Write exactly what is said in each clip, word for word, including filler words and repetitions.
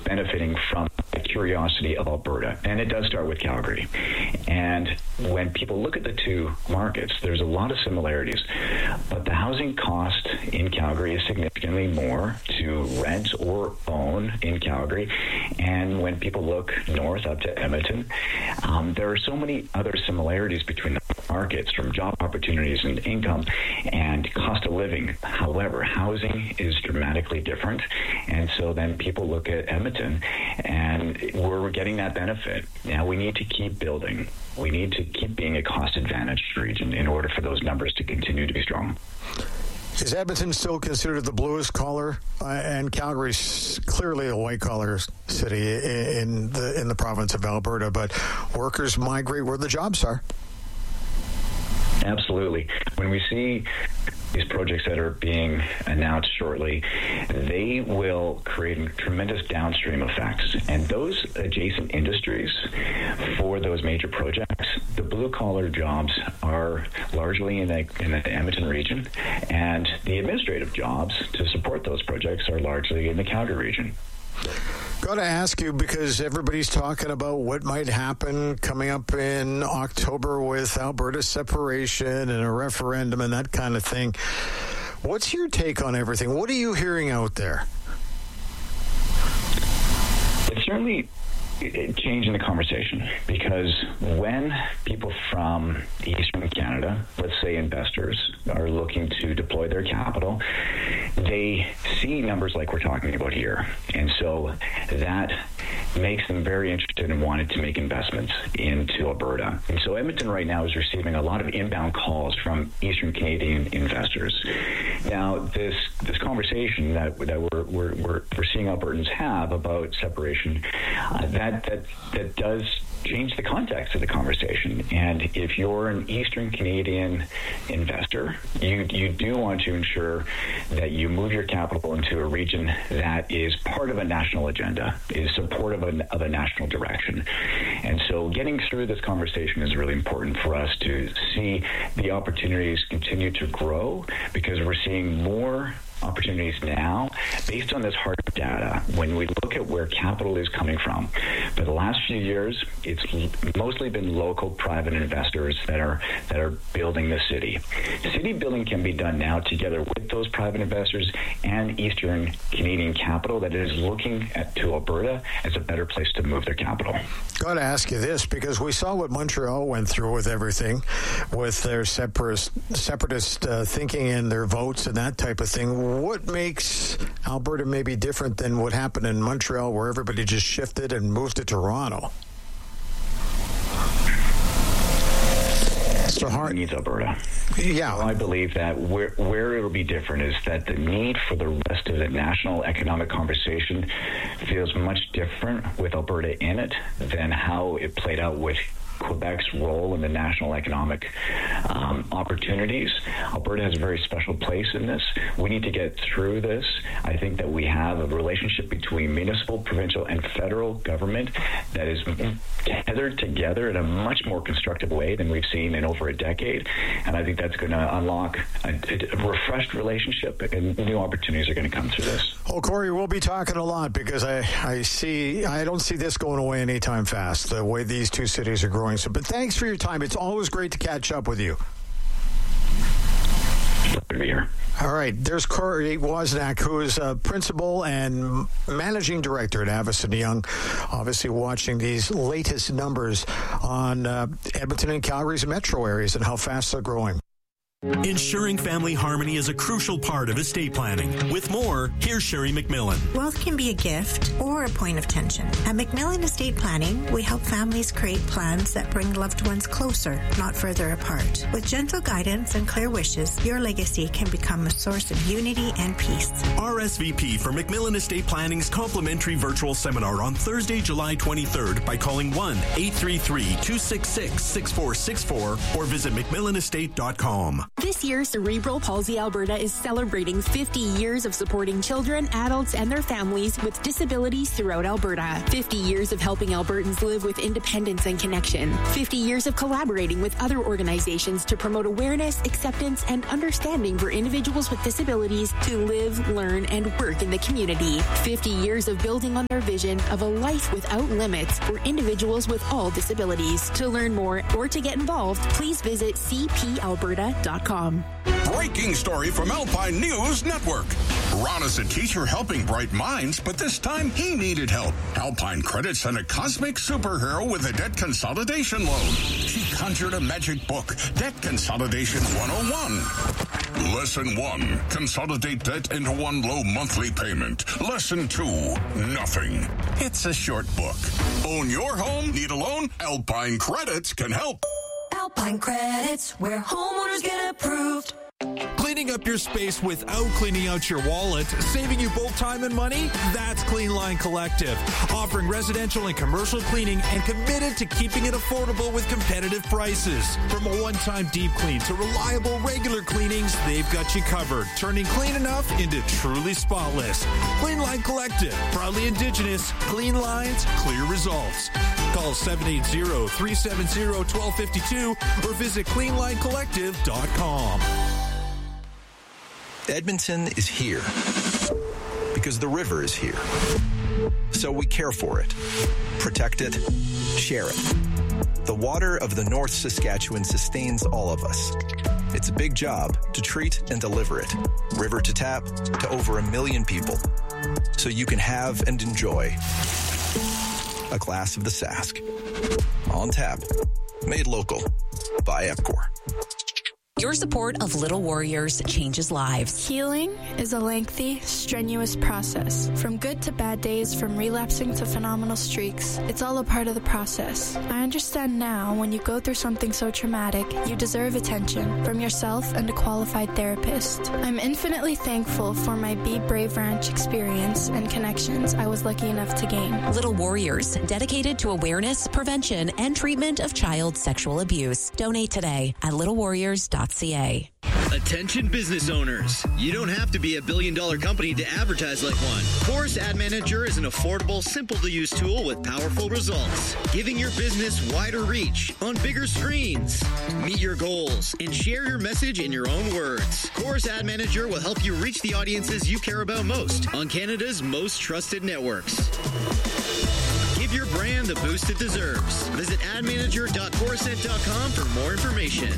benefiting from the curiosity of Alberta, and it does start with Calgary. And when people look at the two markets, there's a lot of similarities, but the housing cost in Calgary is significantly more to rent or own in Calgary. And when people look north up to Edmonton, um, there are so many other similarities between the markets, from job opportunities and income and cost of living. However, housing is dramatically different, and so then people look at Edmonton, and we're getting that benefit. Now we need to keep building. We need to keep being a cost-advantaged region in order for those numbers to continue to be strong. Is Edmonton still considered the bluest collar, uh, and Calgary's clearly a white-collar city in the in the province of Alberta, but workers migrate where the jobs are? Absolutely. When we see these projects that are being announced shortly, they will create a tremendous downstream effects. And those adjacent industries for those major projects, the blue-collar jobs are largely in the, in the Edmonton region, and the administrative jobs to support those projects are largely in the Calgary region. Got to ask you, because everybody's talking about what might happen coming up in October with Alberta separation and a referendum and that kind of thing. What's your take on everything? What are you hearing out there? It's certainly changing the conversation, because when people from Eastern Canada, let's say investors, are looking to deploy their capital, they see numbers like we're talking about here. And so that makes them very interested and wanted to make investments into Alberta. And so Edmonton right now is receiving a lot of inbound calls from Eastern Canadian investors. Now, this this conversation that that we're we're we're, we're seeing Albertans have about separation, uh, that that that does change the context of the conversation. And if you're an Eastern Canadian investor, you you do want to ensure that you move your capital into a region that is part of a national agenda, is supportive of a, of a national direction. And so getting through this conversation is really important for us to see the opportunities continue to grow, because we're seeing more opportunities now based on this hard data. When we look at where capital is coming from, for the last few years, it's mostly been local private investors that are that are building the city. City building can be done now together with those private investors and Eastern Canadian capital that is looking at to Alberta as a better place to move their capital. Got to ask you this, because we saw what Montreal went through with everything, with their separatist, separatist uh, thinking and their votes and that type of thing. What makes Alberta maybe different than what happened in Montreal, where everybody just shifted and moved to Toronto? So hard needs Alberta. Yeah, well, I believe that where where it'll be different is that the need for the rest of the national economic conversation feels much different with Alberta in it than how it played out with Quebec's role in the national economic um, opportunities. Alberta has a very special place in this. We need to get through this. I think that we have a relationship between municipal, provincial, and federal government that is tethered together in a much more constructive way than we've seen in over a decade. And I think that's going to unlock a, a refreshed relationship, and new opportunities are going to come through this. Well, Corey, we'll be talking a lot, because I, I see, I don't see this going away anytime fast, the way these two cities are growing. So, but thanks for your time. It's always great to catch up with you. Good to be here. All right. There's Corey Wozniak, who is a principal and managing director at Avison Young, obviously watching these latest numbers on uh, Edmonton and Calgary's metro areas and how fast they're growing. Ensuring family harmony is a crucial part of estate planning. With more, here's Sherry McMillan. Wealth can be a gift or a point of tension. At McMillan Estate Planning, we help families create plans that bring loved ones closer, not further apart. With gentle guidance and clear wishes, your legacy can become a source of unity and peace. R S V P for McMillan Estate Planning's complimentary virtual seminar on Thursday, July twenty-third by calling one eight three three, two six six, six four six four or visit mcmillan estate dot com. This year, Cerebral Palsy Alberta is celebrating fifty years of supporting children, adults, and their families with disabilities throughout Alberta. fifty years of helping Albertans live with independence and connection. fifty years of collaborating with other organizations to promote awareness, acceptance, and understanding for individuals with disabilities to live, learn, and work in the community. fifty years of building on their vision of a life without limits for individuals with all disabilities. To learn more or to get involved, please visit c p alberta dot com. Breaking story from Alpine News Network. Ron is a teacher helping bright minds, but this time he needed help. Alpine Credit sent a cosmic superhero with a debt consolidation loan. She conjured a magic book, Debt Consolidation one oh one. Lesson one, consolidate debt into one low monthly payment. Lesson two, nothing. It's a short book. Own your home? Need a loan? Alpine Credits can help. Alpine Credits, where homeowners get approved. Cleaning up your space without cleaning out your wallet, saving you both time and money? That's Clean Line Collective, offering residential and commercial cleaning and committed to keeping it affordable with competitive prices. From a one-time deep clean to reliable regular cleanings, they've got you covered, turning clean enough into truly spotless. Clean Line Collective, proudly Indigenous, clean lines, clear results. Call seven eight zero, three seven zero, one two five two or visit clean line collective dot com. Edmonton is here because the river is here. So we care for it, protect it, share it. The water of the North Saskatchewan sustains all of us. It's a big job to treat and deliver it, river to tap, to over a million people, so you can have and enjoy a glass of the Sask. On tap, made local by Epcor. Your support of Little Warriors changes lives. Healing is a lengthy, strenuous process. From good to bad days, from relapsing to phenomenal streaks, it's all a part of the process. I understand now when you go through something so traumatic, you deserve attention from yourself and a qualified therapist. I'm infinitely thankful for my Be Brave Ranch experience and connections I was lucky enough to gain. Little Warriors, dedicated to awareness, prevention, and treatment of child sexual abuse. Donate today at little warriors dot c a. Attention business owners. You don't have to be a billion dollar company to advertise like one. Chorus Ad Manager is an affordable, simple to use tool with powerful results, giving your business wider reach on bigger screens. Meet your goals and share your message in your own words. Chorus Ad Manager will help you reach the audiences you care about most on Canada's most trusted networks. Give your brand the boost it deserves. Visit ad manager dot corusent dot com for more information.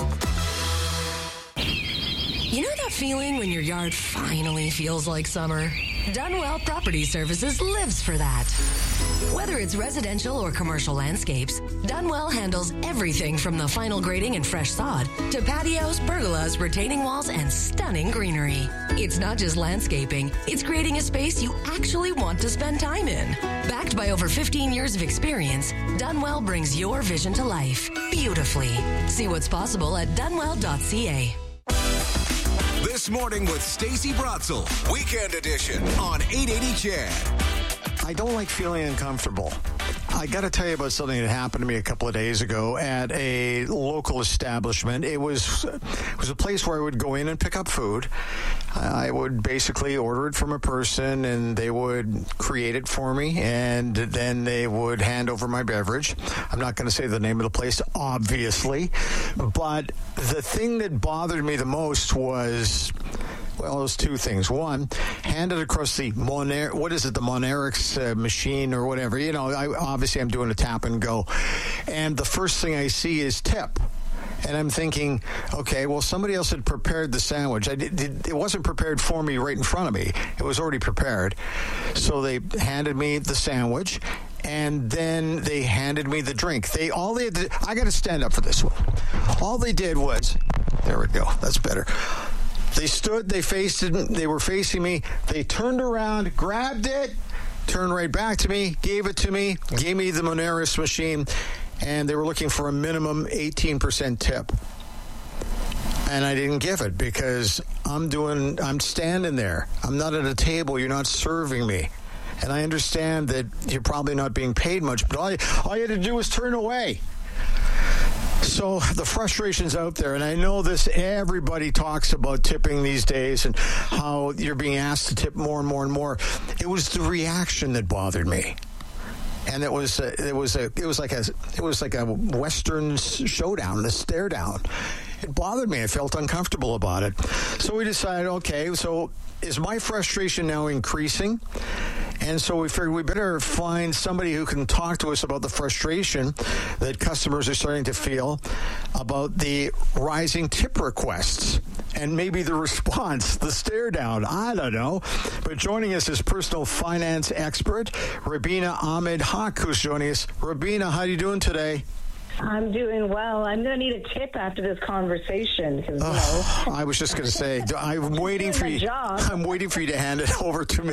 You know that feeling when your yard finally feels like summer? Dunwell Property Services lives for that. Whether it's residential or commercial landscapes, Dunwell handles everything from the final grading and fresh sod to patios, pergolas, retaining walls, and stunning greenery. It's not just landscaping, it's creating a space you actually want to spend time in. Backed by over fifteen years of experience, Dunwell brings your vision to life beautifully. See what's possible at dunwell dot c a. This Morning with Stacey Brotzel, Weekend Edition on eight eighty C H E D. I don't like feeling uncomfortable. I got to tell you about something that happened to me a couple of days ago at a local establishment. It was it was a place where I would go in and pick up food. I would basically order it from a person, and they would create it for me, and then they would hand over my beverage. I'm not going to say the name of the place, obviously, but the thing that bothered me the most was, well, those two things. One, handed across the Moner, what is it, the Monerix uh, machine or whatever. You know, I, obviously I'm doing a tap and go. And the first thing I see is tip. And I'm thinking, okay, well, somebody else had prepared the sandwich. I did, it wasn't prepared for me right in front of me. It was already prepared. So they handed me the sandwich, and then they handed me the drink. They all they had to, I got to stand up for this one. All they did was, there we go, that's better. They stood, they faced it, they were facing me. They turned around, grabbed it, turned right back to me, gave it to me, gave me the Moneris machine, and they were looking for a minimum eighteen percent tip. And I didn't give it because I'm doing, I'm standing there. I'm not at a table. You're not serving me. And I understand that you're probably not being paid much, but all you, all you had to do was turn away. So the frustration's out there, and I know this, everybody talks about tipping these days and how you're being asked to tip more and more and more. It was the reaction that bothered me. And it was a, it was a it was like a it was like a Western showdown, the stare down. It bothered me. I felt uncomfortable about it. So we decided, okay, so is my frustration now increasing? And so we figured we better find somebody who can talk to us about the frustration that customers are starting to feel about the rising tip requests. And maybe the response, the stare down, I don't know. But joining us is personal finance expert, Rabina Ahmed Haq, who's joining us. Rabina, how are you doing today? I'm doing well. I'm going to need a tip after this conversation. Cause, oh, you know, I was just going to say, I'm waiting for you. Job. I'm waiting for you to hand it over to me.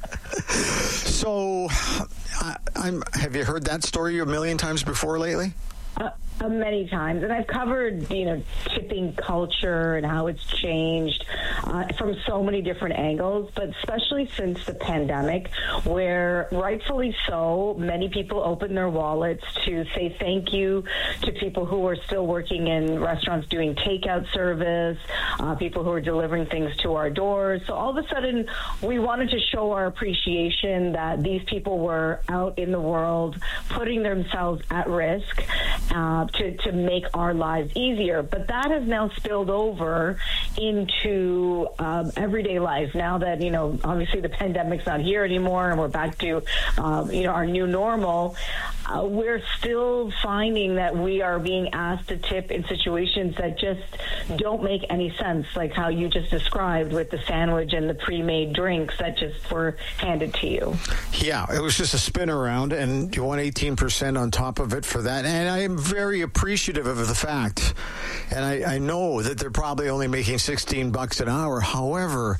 So, I, I'm. Have you heard that story a million times before lately? Uh, uh, many times, and I've covered, you know, tipping culture and how it's changed uh, from so many different angles, but especially since the pandemic, where rightfully so, many people open their wallets to say thank you to people who are still working in restaurants doing takeout service, uh, people who are delivering things to our doors. So all of a sudden, we wanted to show our appreciation that these people were out in the world putting themselves at risk uh, to, to make our lives easier. But that has now spilled over into um, everyday life. Now that, you know, obviously the pandemic's not here anymore and we're back to, um, you know, our new normal, uh, we're still finding that we are being asked to tip in situations that just don't make any sense, like how you just described with the sandwich and the pre-made drinks that just were handed to you. Yeah, it was just a spin around, and you want eighteen percent on top of it for that. And I am very appreciative of the fact, and I, I know that they're probably only making sixteen bucks an hour. However,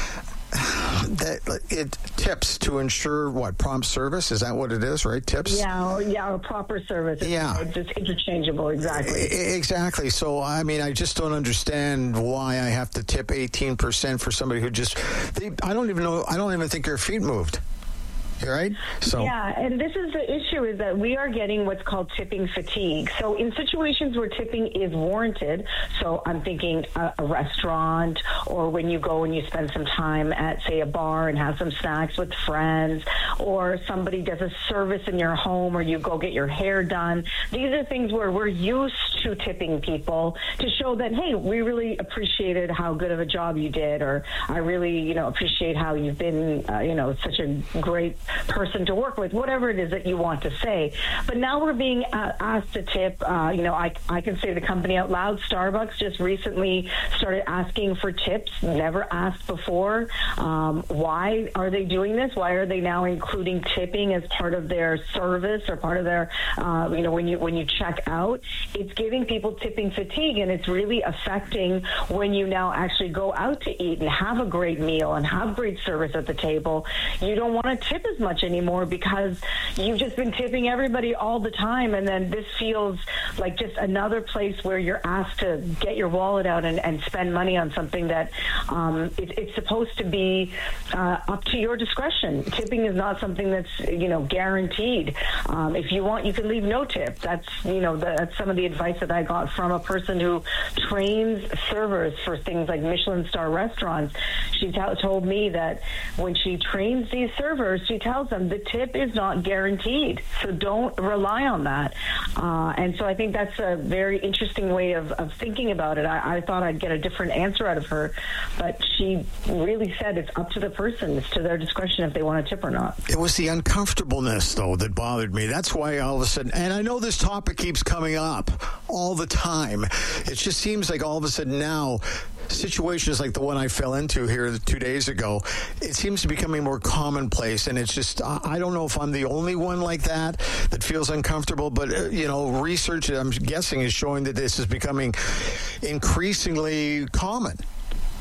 that it tips to ensure what, prompt service? Is that what it is, right? Tips? Yeah, yeah, a proper service. It's, yeah. It's just interchangeable, exactly. Exactly. So, I mean, I just don't understand why I have to tip eighteen percent for somebody who just, they, I don't even know, I don't even think their feet moved. Right? So yeah, and this is the issue, is that we are getting what's called tipping fatigue. So in situations where tipping is warranted, so I'm thinking a, a restaurant, or when you go and you spend some time at, say, a bar and have some snacks with friends, or somebody does a service in your home, or you go get your hair done. These are things where we're used to tipping people to show that, hey, we really appreciated how good of a job you did, or I really, you know, appreciate how you've been, uh, you know, such a great person to work with, whatever it is that you want to say. But now we're being uh, asked to tip. Uh, you know, I, I can say the company out loud. Starbucks just recently started asking for tips, never asked before. Um, why are they doing this? Why are they now including tipping as part of their service or part of their, uh, you know, when you when you check out? It's giving people tipping fatigue, and it's really affecting when you now actually go out to eat and have a great meal and have great service at the table. You don't want to tip as much anymore because you've just been tipping everybody all the time, and then this feels like just another place where you're asked to get your wallet out and, and spend money on something that um, it, it's supposed to be uh, up to your discretion. Tipping is not something that's, you know, guaranteed. Um, if you want, you can leave no tip. That's, you know, the, that's some of the advice that I got from a person who trains servers for things like Michelin star restaurants. She t- told me that when she trains these servers, she tells them the tip is not guaranteed, so don't rely on that. Uh, and so I think that's a very interesting way of, of thinking about it. I, I thought I'd get a different answer out of her, but she really said it's up to the person. It's to their discretion if they want to tip or not. It was the uncomfortableness, though, that bothered me. That's why all of a sudden, and I know this topic keeps coming up all the time. It just seems like all of a sudden now, situations like the one I fell into here two days ago, it seems to be becoming more commonplace, and it's just, I don't know if I'm the only one like that that feels uncomfortable, but, uh, you know, research, I'm guessing, is showing that this is becoming increasingly common.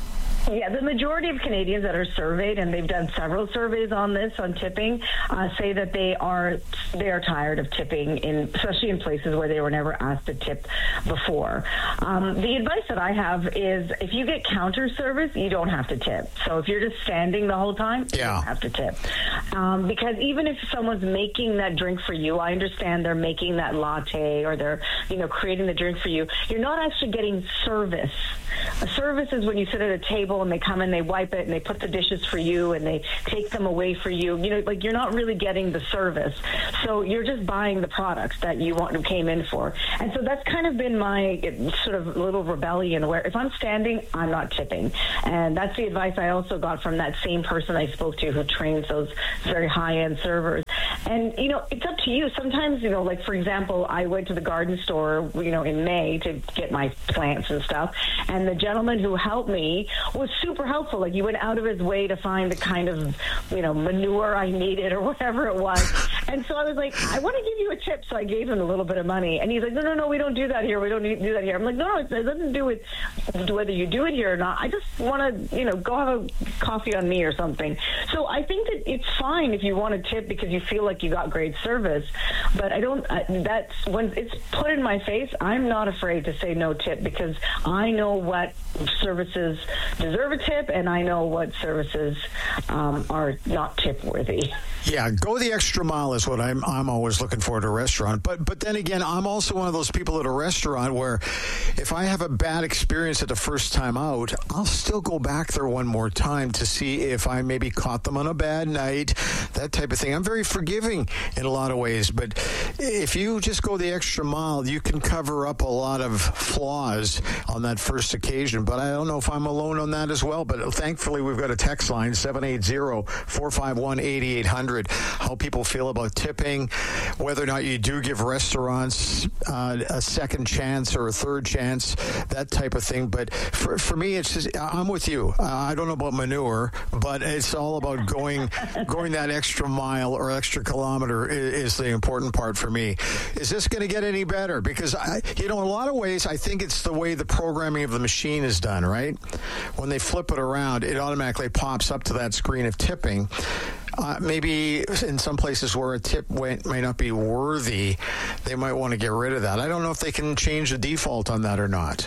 Yeah, the majority of Canadians that are surveyed, and they've done several surveys on this, on tipping, uh, say that they are they are tired of tipping, in especially in places where they were never asked to tip before. Um, the advice that I have is if you get counter service, you don't have to tip. So if you're just standing the whole time, you yeah. don't have to tip. Um, because even if someone's making that drink for you, I understand they're making that latte or they're, you know, creating the drink for you, you're not actually getting service. A service is when you sit at a table and they come and they wipe it and they put the dishes for you and they take them away for you. You know, like you're not really getting the service. So you're just buying the products that you want came in for. And so that's kind of been my sort of little rebellion where if I'm standing, I'm not tipping. And that's the advice I also got from that same person I spoke to who trains those very high-end servers. And, you know, it's up to you. Sometimes, you know, like, for example, I went to the garden store, you know, in May to get my plants and stuff. And the gentleman who helped me was super helpful. Like, he went out of his way to find the kind of, you know, manure I needed or whatever it was. And so I was like, I want to give you a tip. So I gave him a little bit of money. And he's like, no, no, no, we don't do that here. We don't do that here. I'm like, no, no, it doesn't do with whether you do it here or not. I just want to, you know, go have a coffee on me or something. So I think that it's fine if you want to tip because you feel like you got great service. But I don't, uh, that's when it's put in my face, I'm not afraid to say no tip because I know what services deserve a tip and I know what services um, are not tip worthy. Yeah, go the extra mile is what I'm I'm always looking for at a restaurant. But but then again, I'm also one of those people at a restaurant where if I have a bad experience at the first time out, I'll still go back there one more time to see if I maybe caught them on a bad night, that type of thing. I'm very forgiving in a lot of ways, but if you just go the extra mile, you can cover up a lot of flaws on that first occasion. But I don't know if I'm alone on that as well. But thankfully, we've got a text line, seven eight zero, four five one, eight eight hundred. How people feel about tipping, whether or not you do give restaurants uh, a second chance or a third chance, that type of thing. But for for me, it's just, I'm with you. Uh, I don't know about manure, but it's all about going going that extra mile or extra kilometer is, is the important part for me. Is this going to get any better? Because, I, you know, in a lot of ways, I think it's the way the programming of the machine is done, right? When they flip it around, it automatically pops up to that screen of tipping. Uh, maybe in some places where a tip went, may not be worthy, they might want to get rid of that. I don't know if they can change the default on that or not.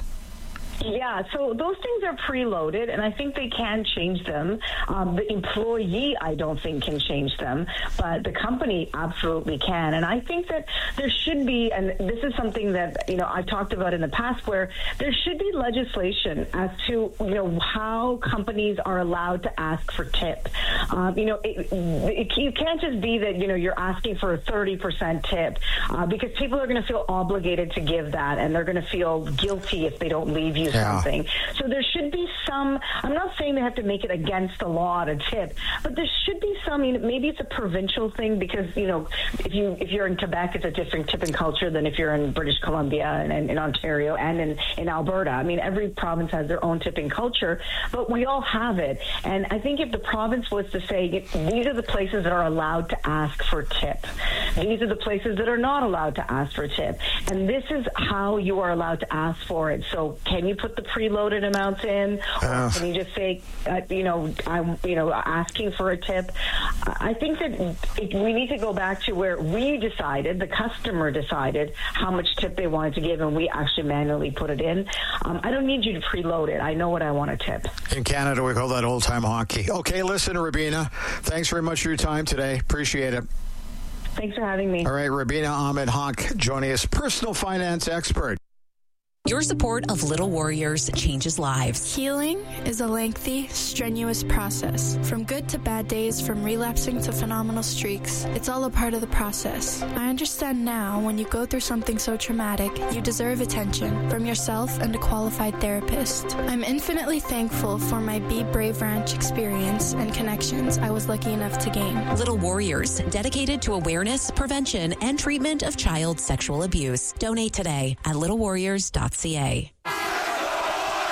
Yeah, so those things are preloaded, and I think they can change them. Um, the employee, I don't think, can change them, but the company absolutely can. And I think that there should be, and this is something that, you know, I've talked about in the past, where there should be legislation as to, you know, how companies are allowed to ask for tip. Um, you know, it, it, you can't just be that, you know, you're asking for a thirty percent tip, uh, because people are going to feel obligated to give that, and they're going to feel guilty if they don't leave you Yeah. something. So there should be some, I'm not saying they have to make it against the law to tip, but there should be some, you know, maybe it's a provincial thing because, you know, if, you, if you're in Quebec, it's a different tipping culture than if you're in British Columbia and, and in Ontario and in, in Alberta. I mean, every province has their own tipping culture, but we all have it. And I think if the province was to say, these are the places that are allowed to ask for tip, these are the places that are not allowed to ask for tip, and this is how you are allowed to ask for it. So can you put the preloaded amounts in, or uh, can you just say, uh, you know, I'm, you know, asking for a tip? I think that it, we need to go back to where we decided, the customer decided how much tip they wanted to give, and we actually manually put it in. Um, I don't need you to preload it. I know what I want to tip. In Canada, we call that old-time hockey. Okay, listen, Rabina, thanks very much for your time today. Appreciate it. Thanks for having me. All right, Rabina Ahmed Haq joining us, personal finance expert. Your support of Little Warriors changes lives. Healing is a lengthy, strenuous process. From good to bad days, from relapsing to phenomenal streaks, it's all a part of the process. I understand now when you go through something so traumatic, you deserve attention from yourself and a qualified therapist. I'm infinitely thankful for my Be Brave Ranch experience and connections I was lucky enough to gain. Little Warriors, dedicated to awareness, prevention, and treatment of child sexual abuse. Donate today at little warriors dot c a.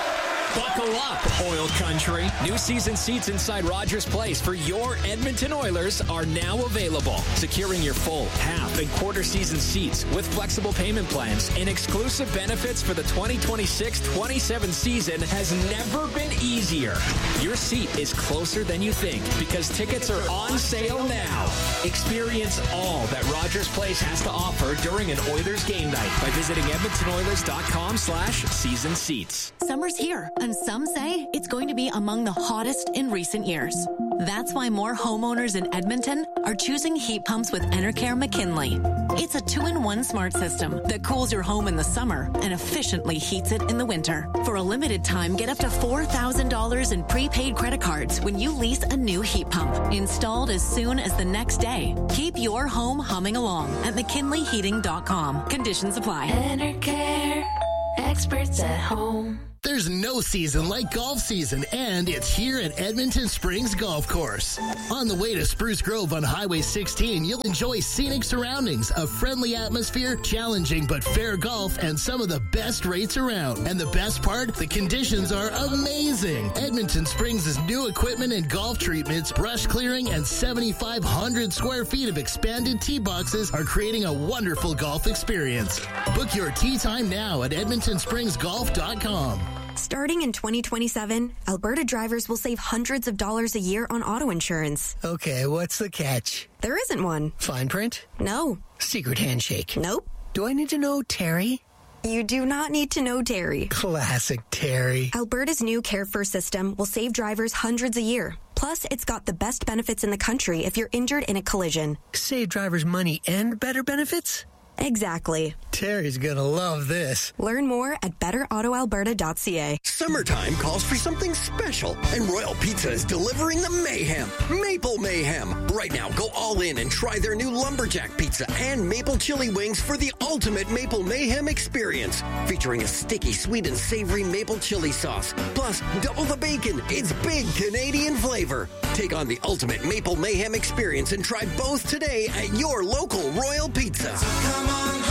Buckle up, Oil Country. New season seats inside Rogers Place for your Edmonton Oilers are now available. Securing your full, half, and quarter season seats with flexible payment plans and exclusive benefits for the twenty twenty-six twenty-seven season has never been easier. Your seat is closer than you think because tickets are on sale now. Experience all that Rogers Place has to offer during an Oilers game night by visiting edmonton oilers dot com slash season seats. Summer's here, and some say it's going to be among the hottest in recent years. That's why more homeowners in Edmonton are choosing heat pumps with Enercare McKinley. It's a two-in-one smart system that cools your home in the summer and efficiently heats it in the winter. For a limited time, get up to four thousand dollars in prepaid credit cards when you lease a new heat pump, installed as soon as the next day. Keep your home humming along at mckinley heating dot com. Conditions apply. Enercare, experts at home. There's no season like golf season, and it's here at Edmonton Springs Golf Course. On the way to Spruce Grove on Highway sixteen, you'll enjoy scenic surroundings, a friendly atmosphere, challenging but fair golf, and some of the best rates around. And the best part, the conditions are amazing. Edmonton Springs' new equipment and golf treatments, brush clearing, and seventy-five hundred square feet of expanded tee boxes are creating a wonderful golf experience. Book your tee time now at edmonton springs golf dot com. Starting in twenty twenty-seven, Alberta drivers will save hundreds of dollars a year on auto insurance. Okay, what's the catch? There isn't one. Fine print? No. Secret handshake? Nope. Do I need to know Terry? You do not need to know Terry. Classic Terry. Alberta's new Care First system will save drivers hundreds a year. Plus, it's got the best benefits in the country if you're injured in a collision. Save drivers money and better benefits? Exactly. Terry's gonna love this. Learn more at better auto alberta dot c a. Summertime calls for something special, and Royal Pizza is delivering the mayhem. Maple Mayhem. Right now, go all in and try their new Lumberjack Pizza and Maple Chili Wings for the ultimate Maple Mayhem experience. Featuring a sticky, sweet, and savory maple chili sauce. Plus, double the bacon. It's big Canadian flavor. Take on the ultimate Maple Mayhem experience and try both today at your local Royal Pizza. Come on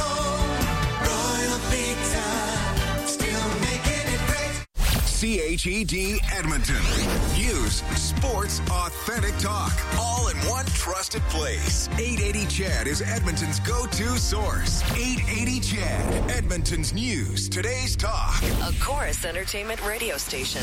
home, Royal Pizza, still making it great. C H E D Edmonton. News, sports, authentic talk, all in one trusted place. eight eighty C H E D is Edmonton's go-to source. eight eighty C H E D, Edmonton's news, today's talk. A Chorus Entertainment radio station.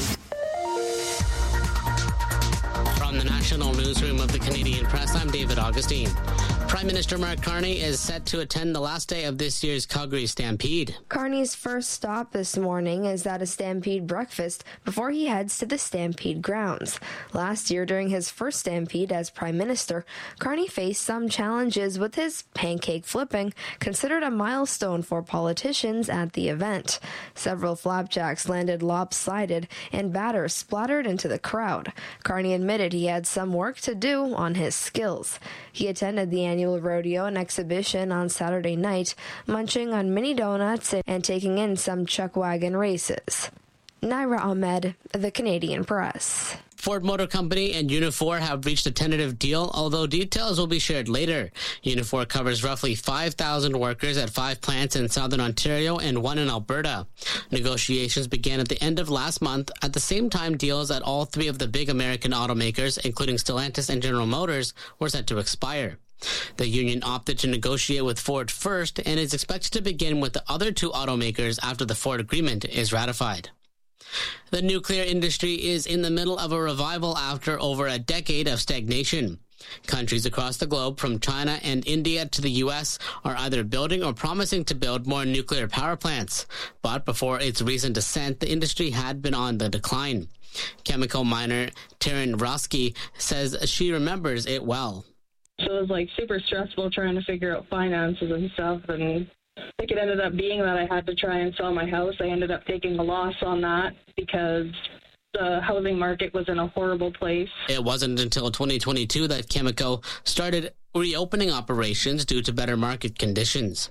From the National Newsroom of the Canadian Press, I'm David Augustine. Prime Minister Mark Carney is set to attend the last day of this year's Calgary Stampede. Carney's first stop this morning is at a Stampede breakfast before he heads to the Stampede grounds. Last year, during his first Stampede as Prime Minister, Carney faced some challenges with his pancake flipping, considered a milestone for politicians at the event. Several flapjacks landed lopsided and batter splattered into the crowd. Carney admitted he had some work to do on his skills. He attended the annual rodeo and exhibition on Saturday night, munching on mini donuts and taking in some chuck wagon races. Naira Ahmed, The Canadian Press. Ford Motor Company and Unifor have reached a tentative deal, although details will be shared later. Unifor covers roughly five thousand workers at five plants in southern Ontario and one in Alberta. Negotiations began at the end of last month. At the same time, deals at all three of the big American automakers, including Stellantis and General Motors, were set to expire. The union opted to negotiate with Ford first and is expected to begin with the other two automakers after the Ford agreement is ratified. The nuclear industry is in the middle of a revival after over a decade of stagnation. Countries across the globe, from China and India to the U S, are either building or promising to build more nuclear power plants. But before its recent ascent, the industry had been on the decline. Chemical miner Taryn Roski says she remembers it well. So it was like super stressful trying to figure out finances and stuff, and I think it ended up being that I had to try and sell my house. I ended up taking a loss on that because the housing market was in a horrible place. It wasn't until twenty twenty-two that Chemico started reopening operations due to better market conditions.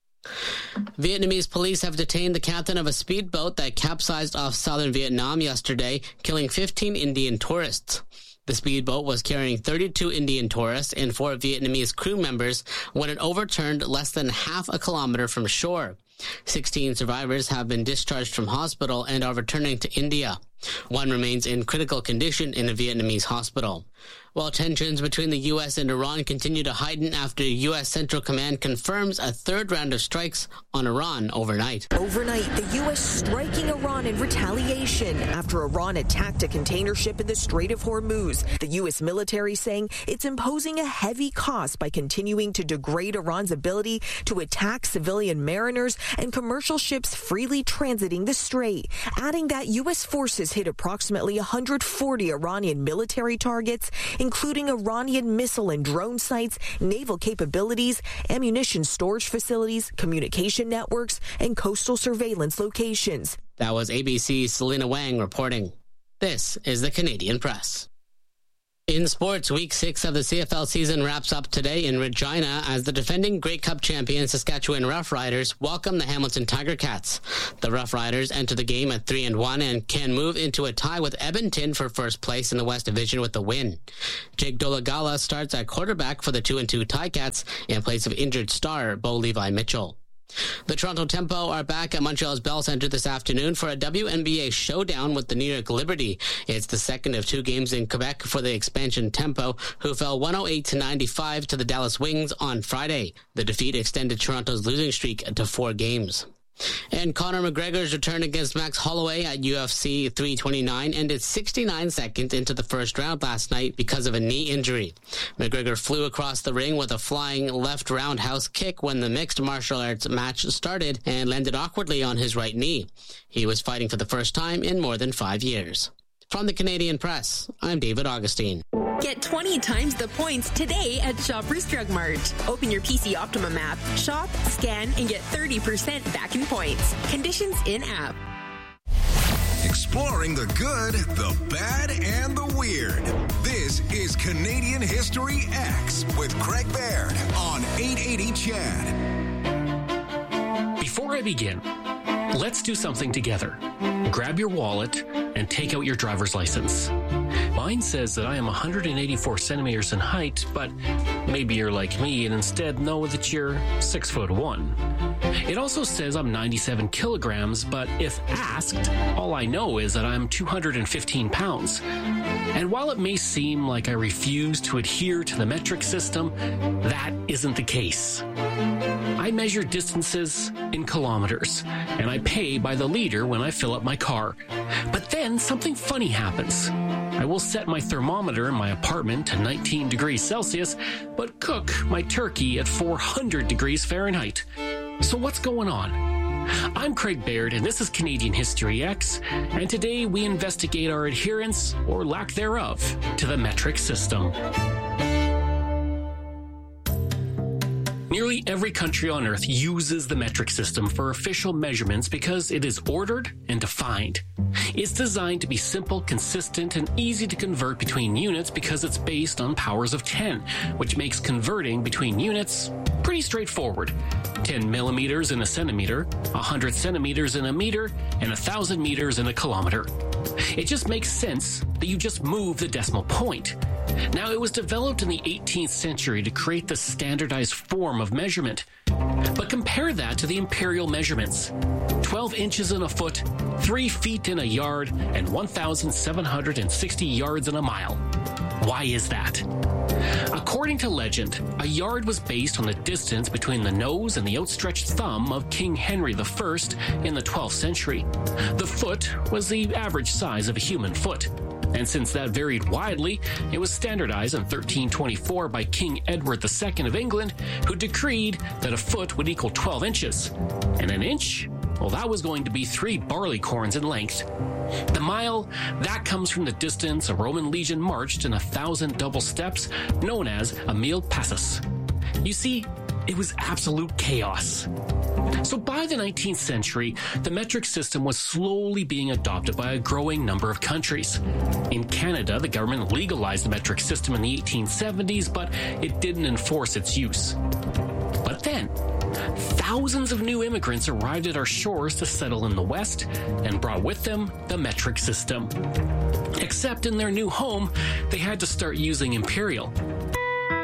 Vietnamese police have detained the captain of a speedboat that capsized off southern Vietnam yesterday, killing fifteen Indian tourists. The speedboat was carrying thirty-two Indian tourists and four Vietnamese crew members when it overturned less than half a kilometer from shore. sixteen survivors have been discharged from hospital and are returning to India. One remains in critical condition in a Vietnamese hospital. While tensions between the U S and Iran continue to heighten after U S Central Command confirms a third round of strikes on Iran overnight. Overnight, the U S striking Iran in retaliation after Iran attacked a container ship in the Strait of Hormuz. The U S military saying it's imposing a heavy cost by continuing to degrade Iran's ability to attack civilian mariners and commercial ships freely transiting the strait, adding that U S forces hit approximately one hundred forty Iranian military targets, including Iranian missile and drone sites, naval capabilities, ammunition storage facilities, communication networks, and coastal surveillance locations. That was A B C's Selena Wang reporting. This is the Canadian Press. In sports, week six of the C F L season wraps up today in Regina as the defending Grey Cup champion Saskatchewan Roughriders welcome the Hamilton Tiger Cats. The Roughriders enter the game at three and one and can move into a tie with Edmonton for first place in the West Division with the win. Jake Dolagala starts at quarterback for the two and two Ticats in place of injured star Bo Levi Mitchell. The Toronto Tempo are back at Montreal's Bell Centre this afternoon for a W N B A showdown with the New York Liberty. It's the second of two games in Quebec for the expansion Tempo, who fell one oh eight to ninety-five to the Dallas Wings on Friday. The defeat extended Toronto's losing streak to four games. And Conor McGregor's return against Max Holloway at U F C three twenty-nine ended sixty-nine seconds into the first round last night because of a knee injury. McGregor flew across the ring with a flying left roundhouse kick when the mixed martial arts match started and landed awkwardly on his right knee. He was fighting for the first time in more than five years. From the Canadian Press, I'm David Augustine. Get twenty times the points today at Shoppers Drug Mart. Open your P C Optimum app, shop, scan, and get thirty percent back in points. Conditions in-app. Exploring the good, the bad, and the weird. This is Canadian History X with Craig Baird on eight eighty C H A D. Before I begin, let's do something together. Grab your wallet and take out your driver's license. Mine says that I am one hundred eighty-four centimeters in height, but maybe you're like me and instead know that you're six foot one. It also says I'm ninety-seven kilograms, but if asked, all I know is that I'm two hundred fifteen pounds. And while it may seem like I refuse to adhere to the metric system, that isn't the case. I measure distances in kilometers, and I pay by the liter when I fill up my car. But then something funny happens. I will set my thermometer in my apartment to nineteen degrees Celsius, but cook my turkey at four hundred degrees Fahrenheit. So what's going on? I'm Craig Baird, and this is Canadian History X, and today we investigate our adherence, or lack thereof, to the metric system. Nearly every country on Earth uses the metric system for official measurements because it is ordered and defined. It's designed to be simple, consistent, and easy to convert between units because it's based on powers of ten, which makes converting between units pretty straightforward. ten millimeters in a centimeter, one hundred centimeters in a meter, and one thousand meters in a kilometer. It just makes sense that you just move the decimal point. Now, it was developed in the eighteenth century to create the standardized form of measurement. But compare that to the imperial measurements. twelve inches in a foot, three feet in a yard, and one thousand seven hundred sixty yards in a mile. Why is that? According to legend, a yard was based on the distance between the nose and the outstretched thumb of King Henry the First in the twelfth century. The foot was the average size of a human foot. And since that varied widely, it was standardized in thirteen twenty-four by King Edward the Second of England, who decreed that a foot would equal twelve inches. And an inch? Well, that was going to be three barley corns in length. The mile, that comes from the distance a Roman legion marched in a thousand double steps, known as a mille passus. You see, it was absolute chaos. So by the nineteenth century, the metric system was slowly being adopted by a growing number of countries. In Canada, the government legalized the metric system in the eighteen seventies, but it didn't enforce its use. But then, thousands of new immigrants arrived at our shores to settle in the West and brought with them the metric system. Except in their new home, they had to start using imperial.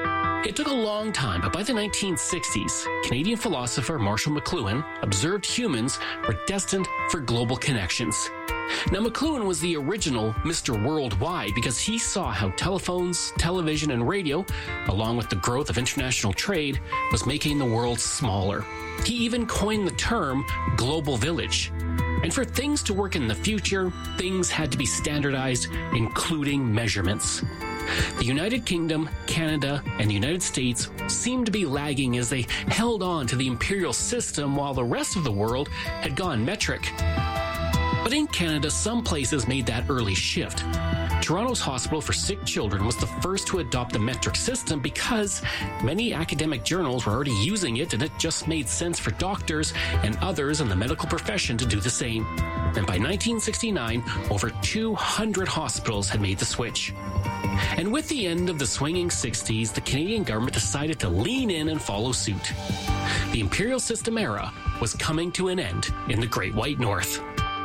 It took a long time, but by the nineteen sixties, Canadian philosopher Marshall McLuhan observed humans were destined for global connections. Now, McLuhan was the original Mister Worldwide because he saw how telephones, television, and radio, along with the growth of international trade, was making the world smaller. He even coined the term global village. And for things to work in the future, things had to be standardized, including measurements. The United Kingdom, Canada, and the United States seemed to be lagging as they held on to the imperial system while the rest of the world had gone metric. But in Canada, some places made that early shift. Toronto's Hospital for Sick Children was the first to adopt the metric system because many academic journals were already using it, and it just made sense for doctors and others in the medical profession to do the same. And by nineteen sixty-nine, over two hundred hospitals had made the switch. And with the end of the swinging sixties, the Canadian government decided to lean in and follow suit. The imperial system era was coming to an end in the Great White North.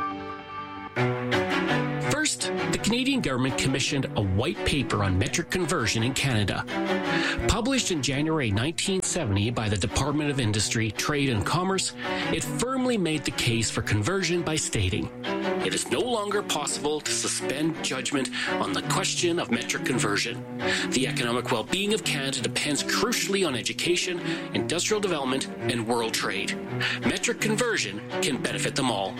First, the Canadian government commissioned a white paper on metric conversion in Canada. Published in January nineteen seventy by the Department of Industry, Trade and Commerce, it firmly made the case for conversion by stating, "It is no longer possible to suspend judgment on the question of metric conversion. The economic well-being of Canada depends crucially on education, industrial development, and world trade. Metric conversion can benefit them all."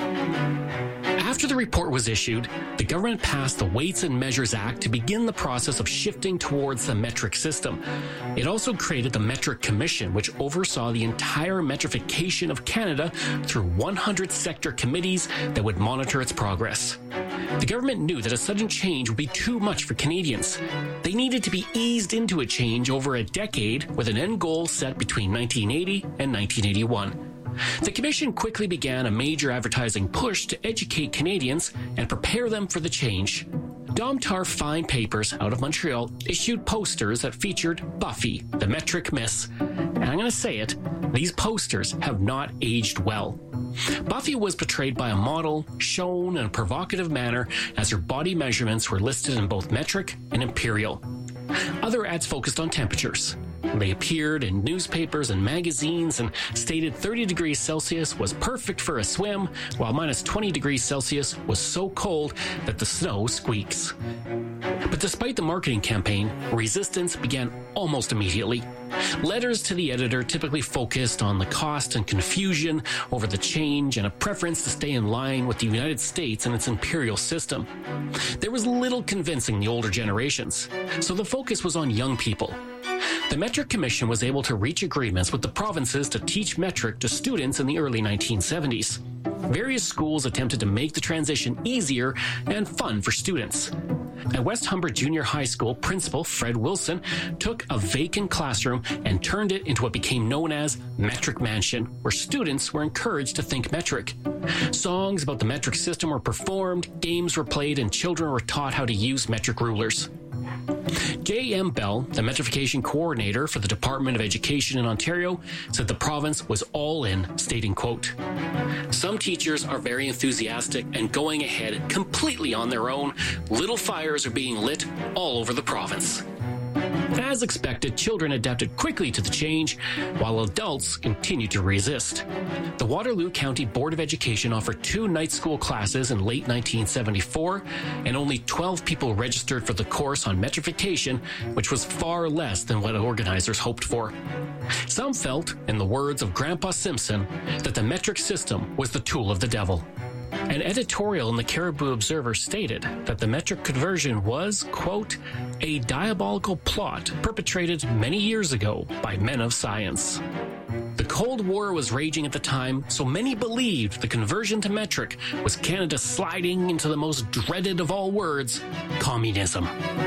After the report was issued, the government passed the Weights and Measures Act to begin the process of shifting towards the metric system. It also created the Metric Commission, which oversaw the entire metrification of Canada through one hundred sector committees that would monitor its progress. The government knew that a sudden change would be too much for Canadians. They needed to be eased into a change over a decade with an end goal set between nineteen eighty and nineteen eighty-one. The Commission quickly began a major advertising push to educate Canadians and prepare them for the change. Domtar Fine Papers out of Montreal issued posters that featured Buffy, the metric miss. And I'm going to say it, these posters have not aged well. Buffy was portrayed by a model, shown in a provocative manner as her body measurements were listed in both metric and imperial. Other ads focused on temperatures. They appeared in newspapers and magazines and stated thirty degrees Celsius was perfect for a swim, while minus twenty degrees Celsius was so cold that the snow squeaks. But despite the marketing campaign, resistance began almost immediately. Letters to the editor typically focused on the cost and confusion over the change and a preference to stay in line with the United States and its imperial system. There was little convincing the older generations, so the focus was on young people. The Metric Commission was able to reach agreements with the provinces to teach metric to students in the early nineteen seventies. Various schools attempted to make the transition easier and fun for students. At West Humber Junior High School, Principal Fred Wilson took a vacant classroom and turned it into what became known as Metric Mansion, where students were encouraged to think metric. Songs about the metric system were performed, games were played, and children were taught how to use metric rulers. J M Bell, the metrification coordinator for the Department of Education in Ontario, said the province was all in, stating, quote, "Some teachers are very enthusiastic and going ahead completely on their own. Little fires are being lit all over the province." As expected, children adapted quickly to the change, while adults continued to resist. The Waterloo County Board of Education offered two night school classes in late nineteen seventy-four, and only twelve people registered for the course on metrification, which was far less than what organizers hoped for. Some felt, in the words of Grandpa Simpson, that the metric system was the tool of the devil. An editorial in the Caribou Observer stated that the metric conversion was, quote, "a diabolical plot perpetrated many years ago by men of science." The Cold War was raging at the time, so many believed the conversion to metric was Canada sliding into the most dreaded of all words, communism.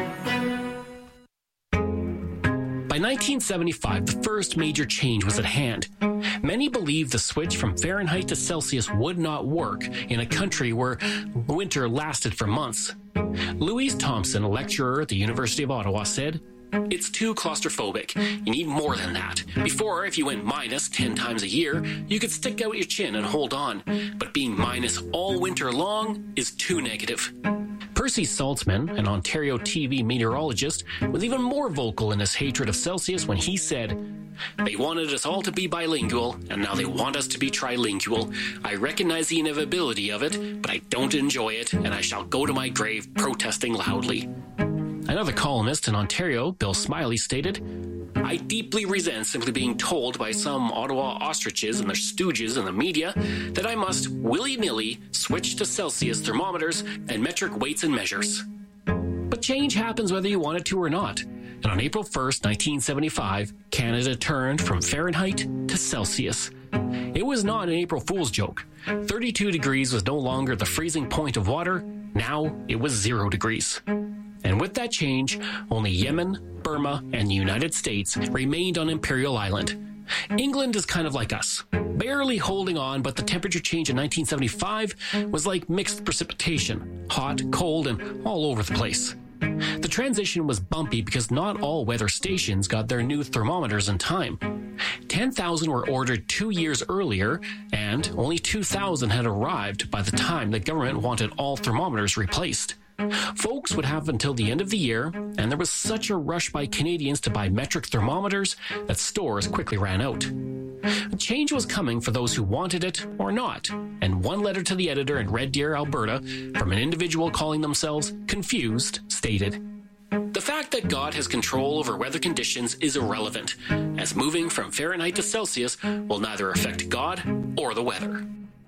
By nineteen seventy-five, the first major change was at hand. Many believed the switch from Fahrenheit to Celsius would not work in a country where winter lasted for months. Louise Thompson, a lecturer at the University of Ottawa, said, "It's too claustrophobic. You need more than that. Before, if you went minus ten times a year, you could stick out your chin and hold on. But being minus all winter long is too negative." Percy Saltzman, an Ontario T V meteorologist, was even more vocal in his hatred of Celsius when he said, "They wanted us all to be bilingual, and now they want us to be trilingual. I recognize the inevitability of it, but I don't enjoy it, and I shall go to my grave protesting loudly." Another columnist in Ontario, Bill Smiley, stated, "I deeply resent simply being told by some Ottawa ostriches and their stooges in the media that I must willy-nilly switch to Celsius thermometers and metric weights and measures." But change happens whether you want it to or not. And on April first, nineteen seventy-five, Canada turned from Fahrenheit to Celsius. It was not an April Fool's joke. thirty-two degrees was no longer the freezing point of water. Now it was zero degrees. And with that change, only Yemen, Burma, and the United States remained on Imperial Island. England is kind of like us, barely holding on, but the temperature change in nineteen seventy-five was like mixed precipitation, hot, cold, and all over the place. The transition was bumpy because not all weather stations got their new thermometers in time. ten thousand were ordered two years earlier, and only two thousand had arrived by the time the government wanted all thermometers replaced. Folks would have until the end of the year, and there was such a rush by Canadians to buy metric thermometers that stores quickly ran out. A change was coming for those who wanted it or not, and one letter to the editor in Red Deer, Alberta, from an individual calling themselves Confused, stated, "The fact that God has control over weather conditions is irrelevant, as moving from Fahrenheit to Celsius will neither affect God or the weather."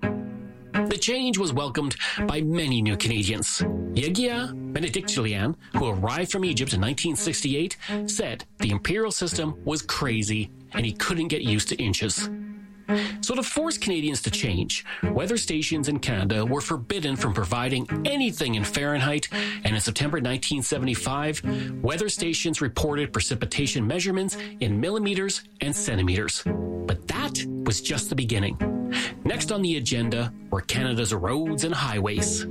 The change was welcomed by many new Canadians. Yagia Benedictilian, who arrived from Egypt in nineteen sixty-eight, said the imperial system was crazy and he couldn't get used to inches. So to force Canadians to change, weather stations in Canada were forbidden from providing anything in Fahrenheit, and in September nineteen seventy-five, weather stations reported precipitation measurements in millimeters and centimeters. But that was just the beginning. Next on the agenda were Canada's roads and highways.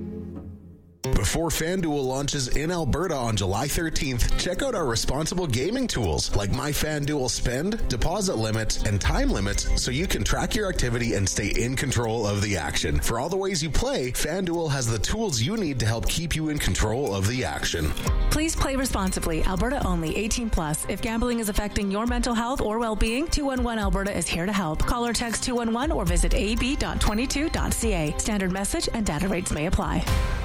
Before FanDuel launches in Alberta on July thirteenth, check out our responsible gaming tools like My FanDuel Spend, deposit limits, and time limits so you can track your activity and stay in control of the action. For all the ways you play, FanDuel has the tools you need to help keep you in control of the action. Please play responsibly. Alberta only. eighteen plus. If gambling is affecting your mental health or well-being, two one one Alberta is here to help. Call or text two one one or visit a b dot twenty-two dot c a. Standard message and data rates may apply.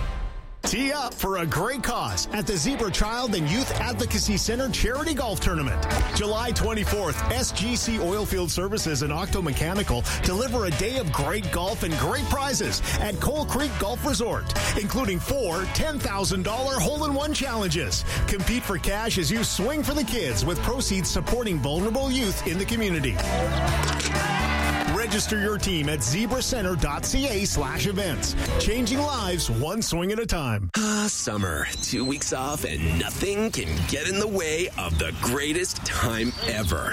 Tee up for a great cause at the Zebra Child and Youth Advocacy Center Charity Golf Tournament. July twenty-fourth, S G C Oilfield Services and Octo Mechanical deliver a day of great golf and great prizes at Coal Creek Golf Resort, including four ten thousand dollars hole-in-one challenges. Compete for cash as you swing for the kids with proceeds supporting vulnerable youth in the community. Register your team at zebracenter.ca slash events. Changing lives one swing at a time. Ah, summer. Two weeks off and nothing can get in the way of the greatest time ever.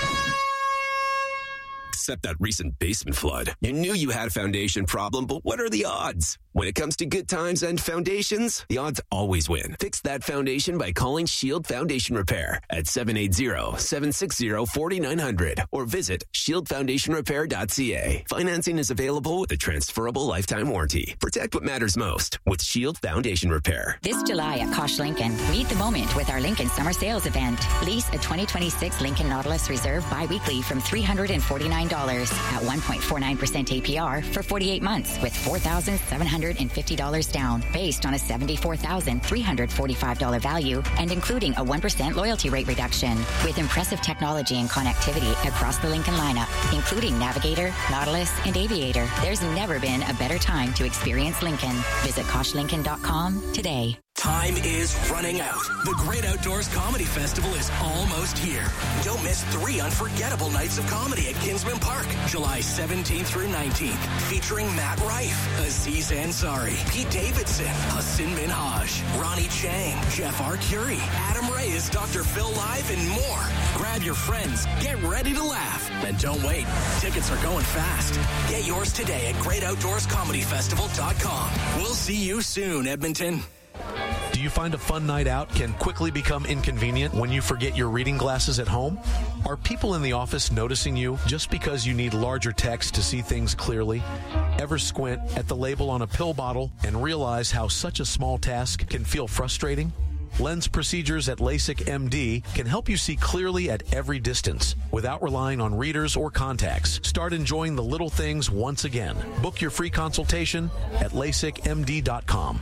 Except that recent basement flood. You knew you had a foundation problem, but what are the odds? When it comes to good times and foundations, the odds always win. Fix that foundation by calling Shield Foundation Repair at seven eight zero, seven six zero, four nine zero zero or visit shield foundation repair dot c a. Financing is available with a transferable lifetime warranty. Protect what matters most with Shield Foundation Repair. This July at Kosh Lincoln, meet the moment with our Lincoln Summer Sales Event. Lease a twenty twenty-six Lincoln Nautilus Reserve bi-weekly from three hundred forty-nine dollars at one point four nine percent A P R for forty-eight months with four thousand seven hundred fifty dollars down based on a seventy-four thousand three hundred forty-five dollars value and including a one percent loyalty rate reduction. With impressive technology and connectivity across the Lincoln lineup, including Navigator, Nautilus, and Aviator, there's never been a better time to experience Lincoln. Visit kosh lincoln dot com today. Time is running out. The Great Outdoors Comedy Festival is almost here. Don't miss three unforgettable nights of comedy at Kinsman Park, July seventeenth through nineteenth, featuring Matt Rife, Aziz Ansari, Pete Davidson, Hassan Minhaj, Ronnie Chang, Jeff Arcuri, Adam Reyes, Doctor Phil Live, and more. Grab your friends, get ready to laugh, and don't wait. Tickets are going fast. Get yours today at great outdoors comedy festival dot com. We'll see you soon, Edmonton. Do you find a fun night out can quickly become inconvenient when you forget your reading glasses at home? Are people in the office noticing you just because you need larger text to see things clearly? Ever squint at the label on a pill bottle and realize how such a small task can feel frustrating? Lens procedures at LASIK M D can help you see clearly at every distance without relying on readers or contacts. Start enjoying the little things once again. Book your free consultation at lasik m d dot com.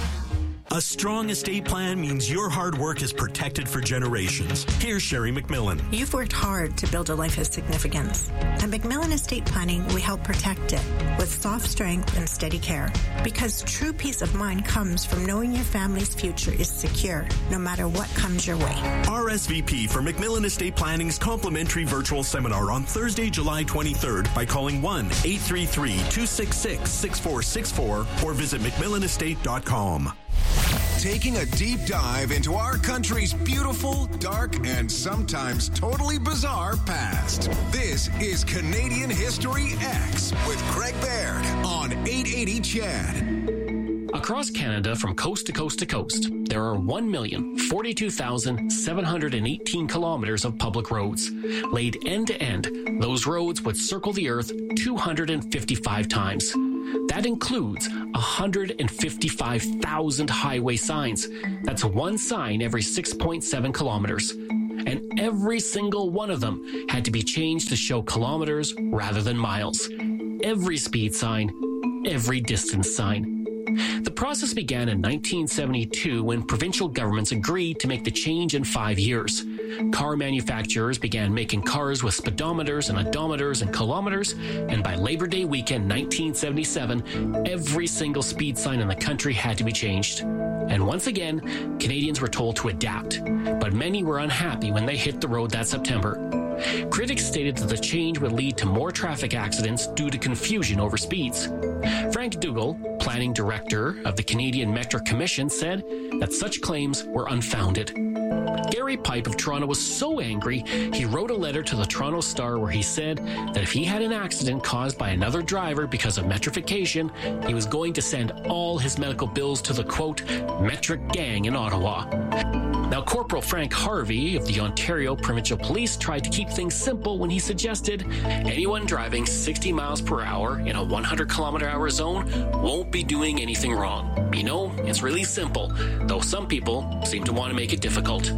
A strong estate plan means your hard work is protected for generations. Here's Sherry McMillan. You've worked hard to build a life of significance. At McMillan Estate Planning, we help protect it with soft strength and steady care. Because true peace of mind comes from knowing your family's future is secure, no matter what comes your way. R S V P for McMillan Estate Planning's complimentary virtual seminar on Thursday, July twenty-third by calling one eight three three, two six six, six four six four or visit mcmillan estate dot com. Taking a deep dive into our country's beautiful, dark, and sometimes totally bizarre past. This is Canadian History X with Craig Baird on eight eighty C H E D. Across Canada, from coast to coast to coast, there are one million forty-two thousand seven hundred eighteen kilometers of public roads. Laid end to end, those roads would circle the Earth two hundred fifty-five times. That includes one hundred fifty-five thousand highway signs. That's one sign every six point seven kilometers. And every single one of them had to be changed to show kilometers rather than miles. Every speed sign, every distance sign. The process began in nineteen seventy-two when provincial governments agreed to make the change in five years. Car manufacturers began making cars with speedometers and odometers and kilometers, and by Labor Day weekend nineteen seventy-seven, every single speed sign in the country had to be changed. And once again, Canadians were told to adapt, but many were unhappy when they hit the road that September. Critics stated that the change would lead to more traffic accidents due to confusion over speeds. Frank Dougal, planning director of the Canadian Metric Commission, said that such claims were unfounded. Gary Pipe of Toronto was so angry, he wrote a letter to the Toronto Star where he said that if he had an accident caused by another driver because of metrification, he was going to send all his medical bills to the, quote, metric gang in Ottawa. Now, Corporal Frank Harvey of the Ontario Provincial Police tried to keep things simple when he suggested anyone driving sixty miles per hour in a one hundred kilometer per hour zone won't be doing anything wrong. You know, it's really simple, though some people seem to want to make it difficult.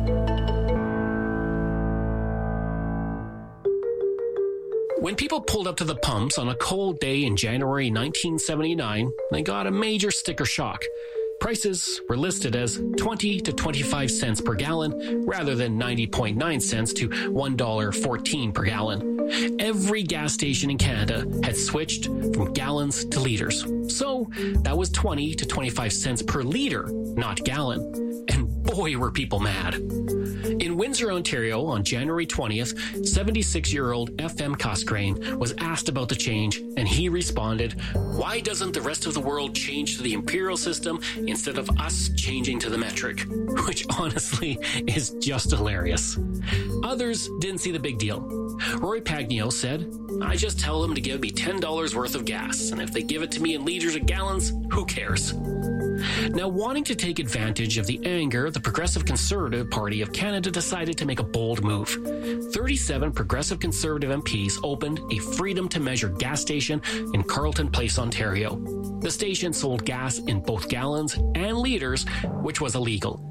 When people pulled up to the pumps on a cold day in January nineteen seventy-nine, they got a major sticker shock. Prices were listed as twenty to twenty-five cents per gallon rather than ninety point nine cents to one dollar fourteen per gallon. Every gas station in Canada had switched from gallons to liters. So that was twenty to twenty-five cents per liter, not gallon. And boy, were people mad. In Windsor, Ontario, on January twentieth, seventy-six-year-old F M Coscrane was asked about the change, and he responded, "Why doesn't the rest of the world change to the imperial system instead of us changing to the metric?" Which honestly is just hilarious. Others didn't see the big deal. Roy Pagnio said, "I just tell them to give me ten dollars worth of gas, and if they give it to me in liters or gallons, who cares?" Now, wanting to take advantage of the anger, the Progressive Conservative Party of Canada decided to make a bold move. thirty-seven Progressive Conservative M Ps opened a Freedom to Measure gas station in Carleton Place, Ontario. The station sold gas in both gallons and liters, which was illegal.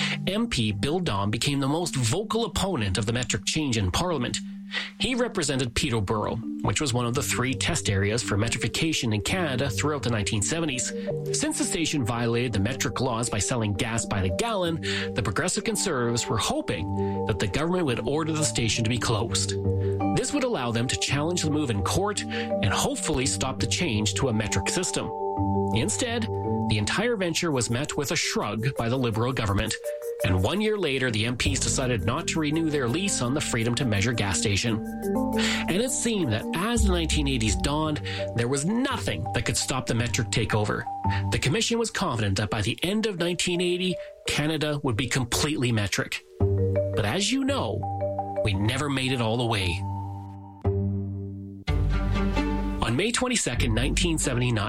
M P Bill Dom became the most vocal opponent of the metric change in Parliament. He represented Peterborough, which was one of the three test areas for metrification in Canada throughout the nineteen seventies. Since the station violated the metric laws by selling gas by the gallon, the Progressive Conservatives were hoping that the government would order the station to be closed. This would allow them to challenge the move in court and hopefully stop the change to a metric system. Instead, the entire venture was met with a shrug by the Liberal government. And one year later, the M Ps decided not to renew their lease on the Freedom to Measure gas station. And it seemed that as the nineteen eighties dawned, there was nothing that could stop the metric takeover. The Commission was confident that by the end of nineteen eighty, Canada would be completely metric. But as you know, we never made it all the way. On May twenty-second, nineteen seventy-nine,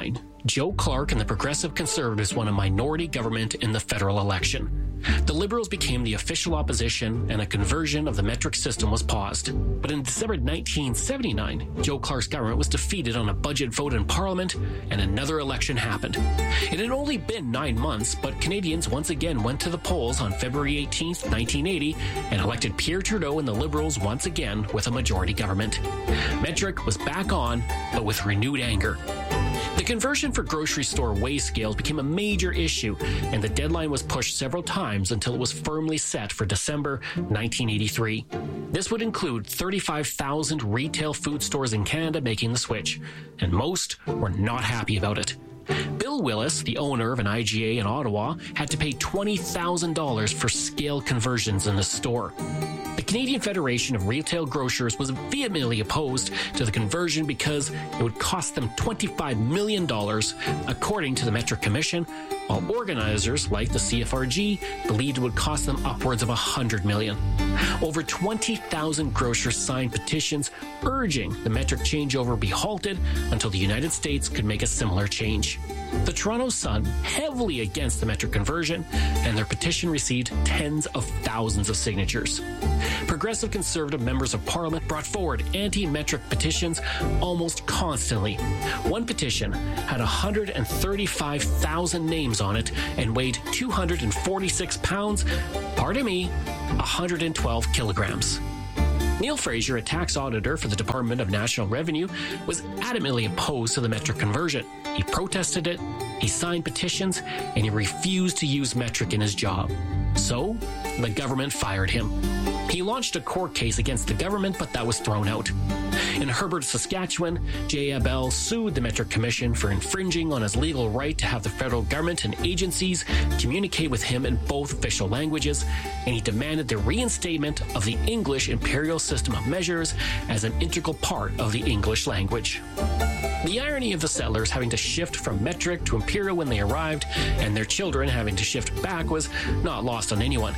Joe Clark and the Progressive Conservatives won a minority government in the federal election. The Liberals became the official opposition, and a conversion of the metric system was paused. But in December nineteen seventy-nine, Joe Clark's government was defeated on a budget vote in Parliament, and another election happened. It had only been nine months, but Canadians once again went to the polls on February eighteenth, nineteen eighty, and elected Pierre Trudeau and the Liberals once again with a majority government. Metric was back on, but with renewed anger. The conversion for grocery store weigh scales became a major issue, and the deadline was pushed several times until it was firmly set for December nineteen eighty-three. This would include thirty-five thousand retail food stores in Canada making the switch, and most were not happy about it. Bill Willis, the owner of an I G A in Ottawa, had to pay twenty thousand dollars for scale conversions in the store. The Canadian Federation of Retail Grocers was vehemently opposed to the conversion because it would cost them twenty-five million dollars, according to the Metric Commission, while organizers like the C F R G believed it would cost them upwards of one hundred million dollars. Over twenty thousand grocers signed petitions urging the metric changeover be halted until the United States could make a similar change. The Toronto Sun heavily against the metric conversion, and their petition received tens of thousands of signatures. Progressive Conservative members of Parliament brought forward anti-metric petitions almost constantly. One petition had one hundred thirty-five thousand names on it and weighed two hundred forty-six pounds, pardon me, one hundred twelve kilograms. Neil Fraser, a tax auditor for the Department of National Revenue, was adamantly opposed to the metric conversion. He protested it, he signed petitions, and he refused to use metric in his job. So, the government fired him. He launched a court case against the government, but that was thrown out. In Herbert, Saskatchewan, J A B L sued the Metric Commission for infringing on his legal right to have the federal government and agencies communicate with him in both official languages, and he demanded the reinstatement of the English imperial system of measures as an integral part of the English language. The irony of the settlers having to shift from metric to imperial when they arrived, and their children having to shift back, was not lost on anyone.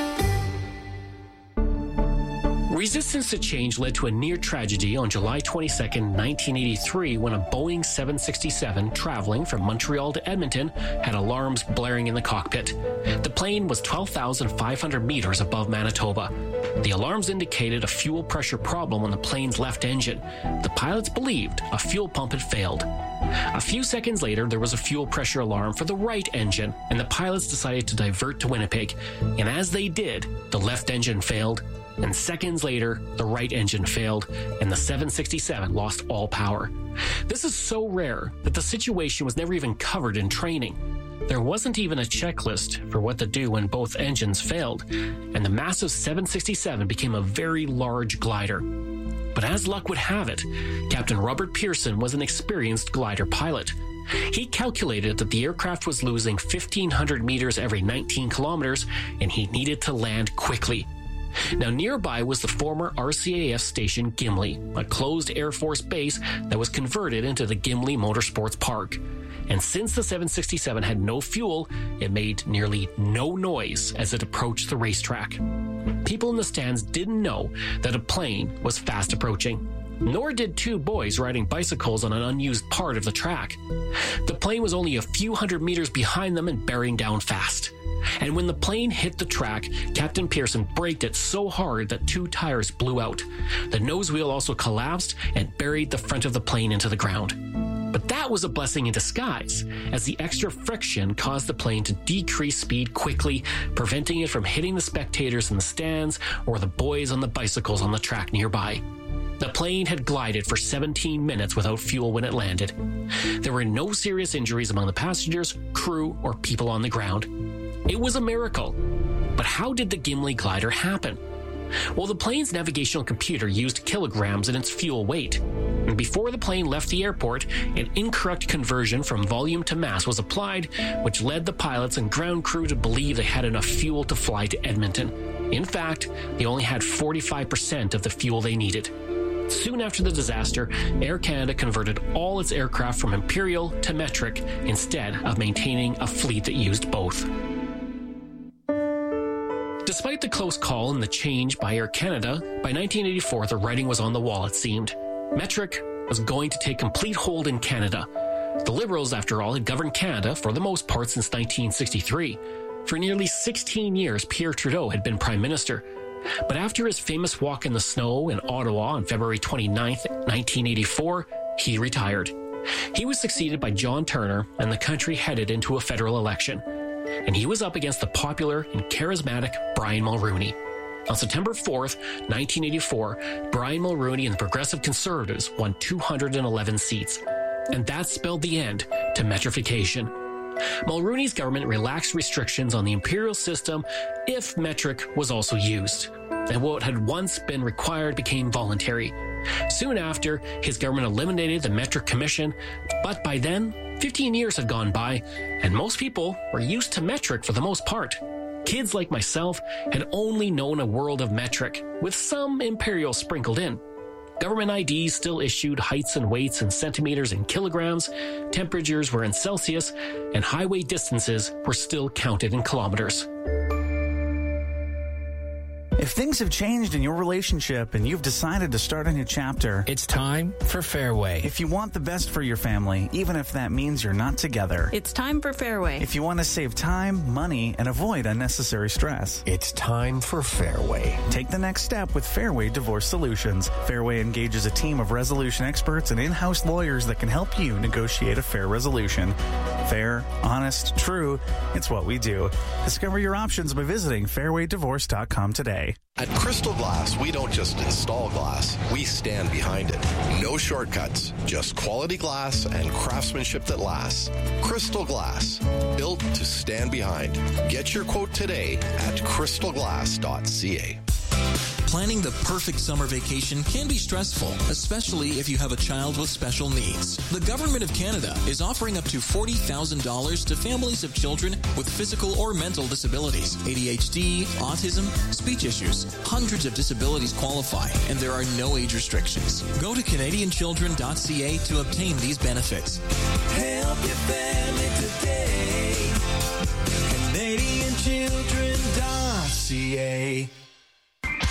Resistance to change led to a near tragedy on July twenty-second, nineteen eighty-three, when a Boeing seven sixty-seven traveling from Montreal to Edmonton had alarms blaring in the cockpit. The plane was twelve thousand five hundred meters above Manitoba. The alarms indicated a fuel pressure problem on the plane's left engine. The pilots believed a fuel pump had failed. A few seconds later, there was a fuel pressure alarm for the right engine, and the pilots decided to divert to Winnipeg. And as they did, the left engine failed, and seconds later, the right engine failed, and the seven sixty-seven lost all power. This is so rare that the situation was never even covered in training. There wasn't even a checklist for what to do when both engines failed, and the massive seven sixty-seven became a very large glider. But as luck would have it, Captain Robert Pearson was an experienced glider pilot. He calculated that the aircraft was losing fifteen hundred meters every nineteen kilometers, and he needed to land quickly. Now, nearby was the former R C A F station Gimli, a closed Air Force base that was converted into the Gimli Motorsports Park. And since the seven sixty-seven had no fuel, it made nearly no noise as it approached the racetrack. People in the stands didn't know that a plane was fast approaching. Nor did two boys riding bicycles on an unused part of the track. The plane was only a few hundred meters behind them and bearing down fast. And when the plane hit the track, Captain Pearson braked it so hard that two tires blew out. The nose wheel also collapsed and buried the front of the plane into the ground. But that was a blessing in disguise, as the extra friction caused the plane to decrease speed quickly, preventing it from hitting the spectators in the stands or the boys on the bicycles on the track nearby. The plane had glided for seventeen minutes without fuel when it landed. There were no serious injuries among the passengers, crew, or people on the ground. It was a miracle. But how did the Gimli glider happen? Well, the plane's navigational computer used kilograms in its fuel weight. And before the plane left the airport, an incorrect conversion from volume to mass was applied, which led the pilots and ground crew to believe they had enough fuel to fly to Edmonton. In fact, they only had forty-five percent of the fuel they needed. Soon after the disaster, Air Canada converted all its aircraft from Imperial to metric instead of maintaining a fleet that used both. Despite the close call and the change by Air Canada, by nineteen eighty-four the writing was on the wall, it seemed. Metric was going to take complete hold in Canada. The Liberals, after all, had governed Canada for the most part since nineteen sixty-three. For nearly sixteen years, Pierre Trudeau had been Prime Minister. But after his famous walk in the snow in Ottawa on February twenty-ninth, nineteen eighty-four, he retired. He was succeeded by John Turner, and the country headed into a federal election. And he was up against the popular and charismatic Brian Mulroney. On September fourth, nineteen eighty-four, Brian Mulroney and the Progressive Conservatives won two hundred eleven seats. And that spelled the end to metrification. Mulroney's government relaxed restrictions on the imperial system if metric was also used, and what had once been required became voluntary. Soon after, his government eliminated the Metric Commission, but by then, fifteen years had gone by, and most people were used to metric for the most part. Kids like myself had only known a world of metric, with some imperial sprinkled in. Government I Ds still issued heights and weights in centimeters and kilograms, temperatures were in Celsius, and highway distances were still counted in kilometers. If things have changed in your relationship and you've decided to start a new chapter, it's time for Fairway. If you want the best for your family, even if that means you're not together, it's time for Fairway. If you want to save time, money, and avoid unnecessary stress, it's time for Fairway. Take the next step with Fairway Divorce Solutions. Fairway engages a team of resolution experts and in-house lawyers that can help you negotiate a fair resolution. Fair, honest, true, it's what we do. Discover your options by visiting fairway divorce dot com today. At Crystal Glass, we don't just install glass, we stand behind it. No shortcuts, just quality glass and craftsmanship that lasts. Crystal Glass, built to stand behind. Get your quote today at crystal glass dot c a. Planning the perfect summer vacation can be stressful, especially if you have a child with special needs. The Government of Canada is offering up to forty thousand dollars to families of children with physical or mental disabilities, A D H D, autism, speech issues. Hundreds of disabilities qualify, and there are no age restrictions. Go to canadian children dot c a to obtain these benefits. Help your family today. canadian children dot c a